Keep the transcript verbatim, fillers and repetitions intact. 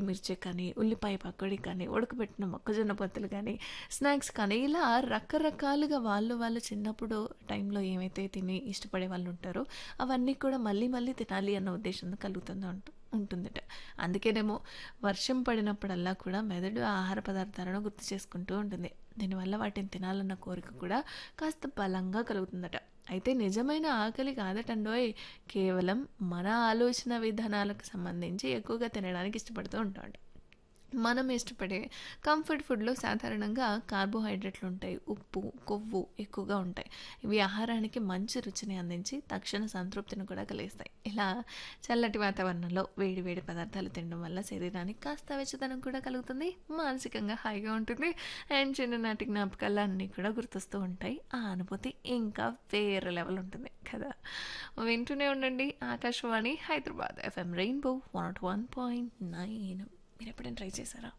మిర్చి కానీ, ఉల్లిపాయ పకోడీ కానీ, ఉడకబెట్టిన మొక్కజొన్న పొత్తులు కానీ, స్నాక్స్ కానీ ఇలా రకరకాలుగా వాళ్ళు వాళ్ళు చిన్నప్పుడు టైంలో ఏమైతే తిని ఇష్టపడే వాళ్ళు ఉంటారో అవన్నీ కూడా మళ్ళీ మళ్ళీ తినాలి అన్న ఉద్దేశం కలుగుతుంది అంట ఉంటుందట. అందుకేనేమో వర్షం పడినప్పుడల్లా కూడా మెదడు ఆహార పదార్థాలను గుర్తు చేసుకుంటూ ఉంటుంది. దీనివల్ల వాటిని తినాలన్న కోరిక కూడా కాస్త బలంగా కలుగుతుందట. అయితే నిజమైన ఆకలి కాదటండోయ్! కేవలం మన ఆలోచన విధానాలకు సంబంధించి ఎక్కువగా తినడానికి ఇష్టపడుతూ ఉంటాం. మనం ఇష్టపడే కంఫర్ట్ ఫుడ్‌లో సాధారణంగా కార్బోహైడ్రేట్లు ఉంటాయి. ఉప్పు, కొవ్వు ఎక్కువగా ఉంటాయి. ఇవి ఆహారానికి మంచి రుచిని అందించి తక్షణ సంతృప్తిని కూడా కలిగిస్తాయి. ఇలా చల్లటి వాతావరణంలో వేడి వేడి పదార్థాలు తినడం వల్ల శరీరానికి కాస్త వెచ్చదనం కూడా కలుగుతుంది. మానసికంగా హాయిగా ఉంటుంది. అండ్ చిన్ననాటి జ్ఞాపకాలు అన్నీ కూడా గుర్తొస్తూ ఉంటాయి. ఆ అనుభూతి ఇంకా వేరే లెవెల్ ఉంటుంది కదా! వింటూనే ఉండండి Akashvani Hyderabad FM rainbow one not one point nine. మీరెప్పుడైనా ట్రై చేశారా?